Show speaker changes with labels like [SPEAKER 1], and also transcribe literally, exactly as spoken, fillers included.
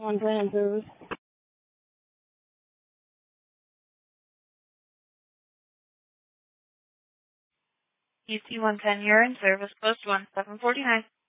[SPEAKER 1] one ten in service.
[SPEAKER 2] E C one ten, you're in service, post one seven forty-nine.